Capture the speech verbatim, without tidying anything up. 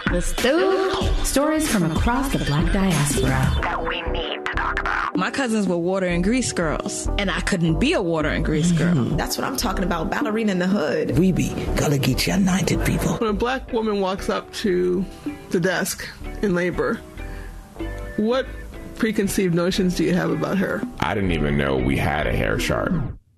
The Stove. Stories from across the Black diaspora that we need to talk about. My cousins were water and grease girls, and I couldn't be a water and grease girl. Mm-hmm. That's what I'm talking about, ballerina in the hood. We be Gullah Geechee United people. When a black woman walks up to the desk in labor, what preconceived notions do you have about her? I didn't even know we had a hair chart.